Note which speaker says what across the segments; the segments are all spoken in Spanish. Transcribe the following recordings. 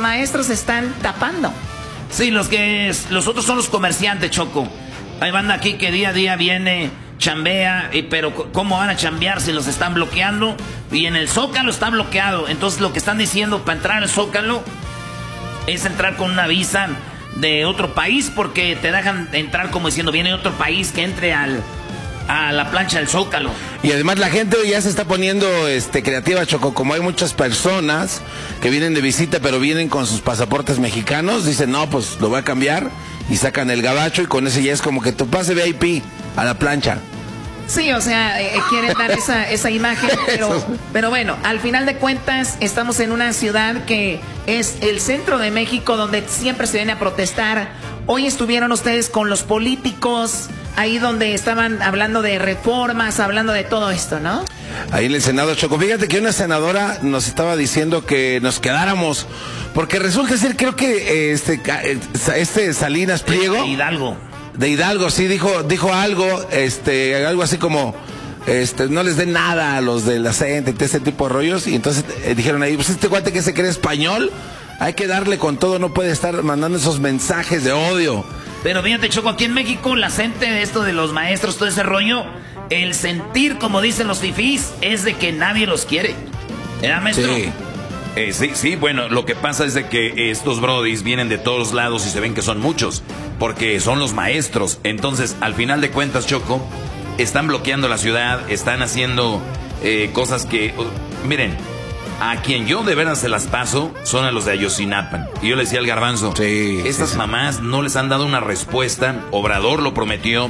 Speaker 1: maestros están tapando.
Speaker 2: Sí, los otros son los comerciantes, Choco. Hay banda aquí que día a día viene, chambea, pero ¿cómo van a chambear si los están bloqueando? Y en el Zócalo está bloqueado. Entonces lo que están diciendo para entrar al Zócalo es entrar con una visa de otro país, porque te dejan entrar como diciendo, viene de otro país, que entre a la plancha del Zócalo.
Speaker 3: Y además la gente ya se está poniendo creativa, Choco. Como hay muchas personas que vienen de visita pero vienen con sus pasaportes mexicanos, dicen, no, pues lo voy a cambiar, y sacan el gabacho, y con ese ya es como que tu pase VIP a la plancha.
Speaker 1: Sí, o sea, quieren dar esa imagen, pero bueno, al final de cuentas estamos en una ciudad que es el centro de México, donde siempre se viene a protestar. Hoy estuvieron ustedes con los políticos, ahí donde estaban hablando de reformas, hablando de todo esto, ¿no?
Speaker 3: Ahí en el Senado, Choco. Fíjate que una senadora nos estaba diciendo que nos quedáramos, porque resulta ser, creo que Salinas Pliego... De Hidalgo, sí, dijo algo, algo así como, no les den nada a los de la CENTE, ese tipo de rollos, y entonces dijeron ahí, pues este guate que se cree español, hay que darle con todo, no puede estar mandando esos mensajes de odio.
Speaker 2: Pero fíjate, Choco, aquí en México, la CENTE, esto de los maestros, todo ese rollo, el sentir, como dicen los fifís, es de que nadie los quiere. ¿Era, maestro?
Speaker 3: Sí.
Speaker 4: Sí, bueno, lo que pasa es de que estos brodis vienen de todos lados y se ven que son muchos, porque son los maestros. Entonces, al final de cuentas, Choco, están bloqueando la ciudad, están haciendo cosas que... miren, a quien yo de veras se las paso son a los de Ayotzinapan. Y yo le decía al Garbanzo, estas mamás no les han dado una respuesta. Obrador lo prometió,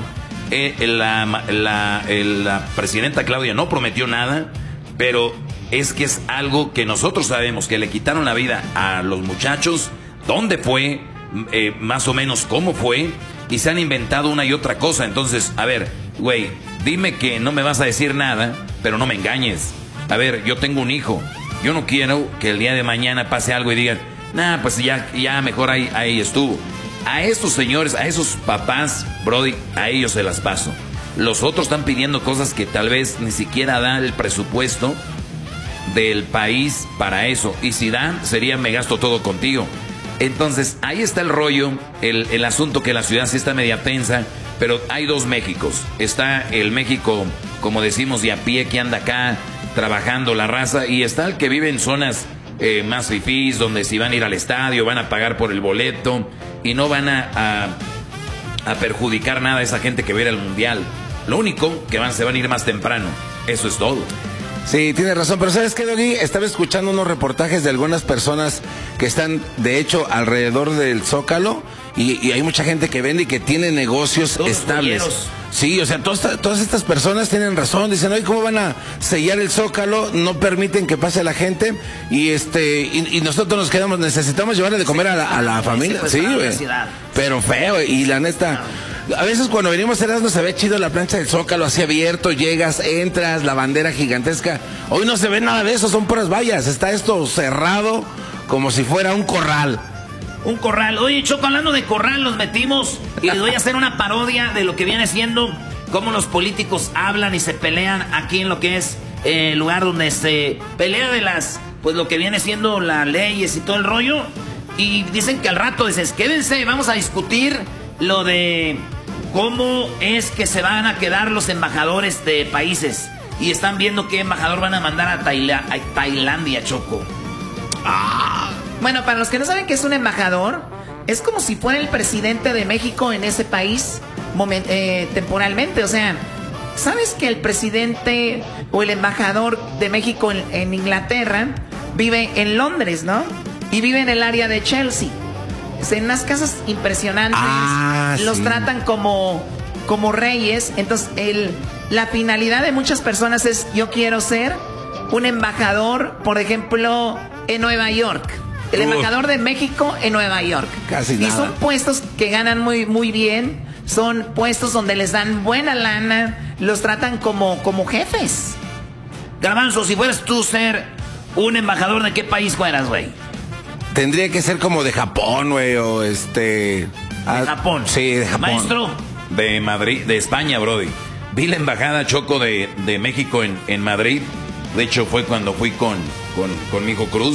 Speaker 4: la presidenta Claudia no prometió nada, pero... es que es algo que nosotros sabemos, que le quitaron la vida a los muchachos, dónde fue, más o menos cómo fue, y se han inventado una y otra cosa. Entonces, a ver, güey, dime que no me vas a decir nada, pero no me engañes. A ver, yo tengo un hijo, yo no quiero que el día de mañana pase algo y digan, nah, pues ya mejor ahí estuvo. A estos señores, a esos papás, brody, a ellos se las paso. Los otros están pidiendo cosas que tal vez ni siquiera da el presupuesto del país para eso, y si dan, sería me gasto todo contigo. Entonces ahí está el rollo, el asunto, que la ciudad sí está media tensa, pero hay dos Méxicos. Está el México, como decimos, de a pie, que anda acá trabajando la raza, y está el que vive en zonas más fifís, donde si van a ir al estadio van a pagar por el boleto y no van a perjudicar nada a esa gente que va a ir al mundial. Lo único que se van a ir más temprano, eso es todo.
Speaker 3: Sí, tienes razón, pero ¿sabes qué, Doggy? Estaba escuchando unos reportajes de algunas personas que están, de hecho, alrededor del Zócalo, y hay mucha gente que vende y que tiene negocios estables. Sí, o sea, todas estas personas tienen razón, dicen, oye, ¿cómo van a sellar el Zócalo? No permiten que pase la gente, y nosotros nos quedamos, necesitamos llevarle de comer a la familia. Sí, güey. Pero feo, y la neta... A veces cuando venimos a Erasmo se ve chido la plancha del Zócalo, así abierto, llegas, entras, la bandera gigantesca. Hoy no se ve nada de eso, son puras vallas. Está esto cerrado como si fuera un corral.
Speaker 2: Un corral. Oye, Choco, hablando de corral, los metimos y les voy a hacer una parodia de lo que viene siendo cómo los políticos hablan y se pelean aquí en lo que es el lugar donde se pelea de pues lo que viene siendo las leyes y todo el rollo. Y dicen que al rato dices, quédense, vamos a discutir lo de cómo es que se van a quedar los embajadores de países. Y están viendo qué embajador van a mandar a Tailandia, Choco.
Speaker 1: Bueno, para los que no saben qué es un embajador, es como si fuera el presidente de México en ese país temporalmente. O sea, ¿sabes que el presidente o el embajador de México en Inglaterra vive en Londres, ¿no? Y vive en el área de Chelsea. En unas casas impresionantes, los tratan como reyes. Entonces la finalidad de muchas personas es, yo quiero ser un embajador, por ejemplo, en Nueva York. El embajador de México en Nueva York.
Speaker 3: Casi nada.
Speaker 1: Y son puestos que ganan muy, muy bien. Son puestos donde les dan buena lana. Los tratan como jefes.
Speaker 2: Garbanzo, si fueras tú ser un embajador, ¿de qué país fueras, güey?
Speaker 3: Tendría que ser como de Japón, güey, o
Speaker 2: ¿De Japón?
Speaker 3: Sí, de Japón.
Speaker 2: Maestro.
Speaker 4: De Madrid, de España, brody. Vi la embajada, Choco, de México en Madrid. De hecho, fue cuando fui con mi hijo Cruz.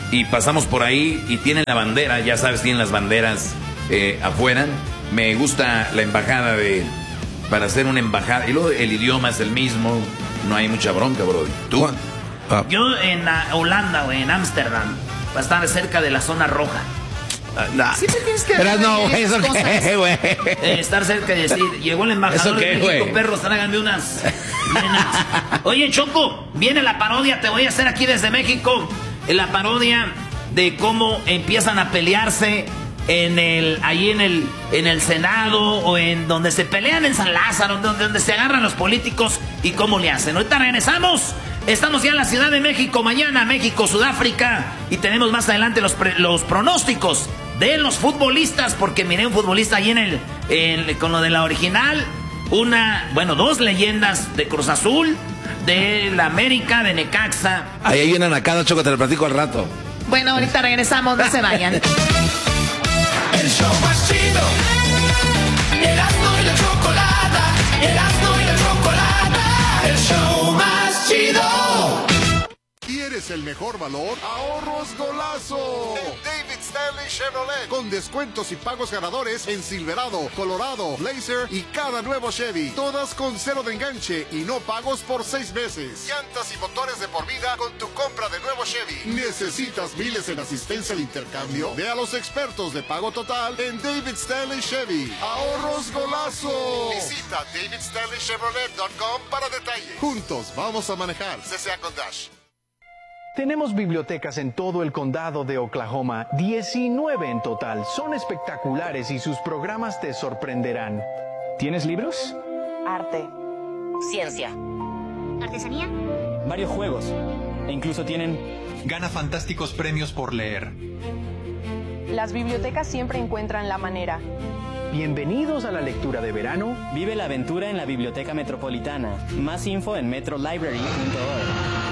Speaker 4: y pasamos por ahí y tienen la bandera, ya sabes, tienen las banderas afuera. Me gusta la embajada para hacer una embajada. Y luego el idioma es el mismo, no hay mucha bronca, bro. ¿Tú?
Speaker 2: Yo en Holanda, güey, en Ámsterdam, va a estar cerca de la zona roja.
Speaker 1: Siempre tienes que...
Speaker 3: Pero no, güey, ¿eso qué, güey?
Speaker 2: Estar cerca y decir, llegó el embajador de México,
Speaker 3: güey?
Speaker 2: perros, tráiganme unas nenas. Oye, Choco, viene la parodia, te voy a hacer aquí desde México, la parodia de cómo empiezan a pelearse ahí en el Senado, o en donde se pelean en San Lázaro, donde se agarran los políticos y cómo le hacen. Ahorita regresamos. Estamos ya en la Ciudad de México. Mañana México, Sudáfrica. Y tenemos más adelante los pronósticos de los futbolistas. Porque miré un futbolista ahí con lo de la original. Dos leyendas de Cruz Azul, de la América, de Necaxa.
Speaker 3: Ahí hay una nacada, Choco, te lo platico al rato.
Speaker 1: Bueno, ahorita regresamos, no se vayan.
Speaker 5: El show más chido. Erasmo y la chocolata. Erasmo y la chocolata. El show más chido.
Speaker 6: ¿Quieres el mejor valor? ¡Ahorros Golazo! En David Stanley Chevrolet. Con descuentos y pagos ganadores en Silverado, Colorado, Blazer y cada nuevo Chevy. Todas con cero de enganche y no pagos por 6 meses. Llantas y motores de por vida con tu compra de nuevo Chevy. ¿Necesitas miles en asistencia al intercambio? Ve a los expertos de pago total en David Stanley Chevy. ¡Ahorros Golazo! Visita davidstanleychevrolet.com para detalles. Juntos vamos a manejar. CCA con Dash.
Speaker 7: Tenemos bibliotecas en todo el condado de Oklahoma, 19 en total. Son espectaculares y sus programas te sorprenderán. ¿Tienes libros?
Speaker 8: Arte. Ciencia.
Speaker 9: Artesanía.
Speaker 10: Varios juegos. E incluso tienen...
Speaker 11: Gana fantásticos premios por leer.
Speaker 12: Las bibliotecas siempre encuentran la manera.
Speaker 7: Bienvenidos a la lectura de verano.
Speaker 10: Vive la aventura en la Biblioteca Metropolitana. Más info en metrolibrary.org.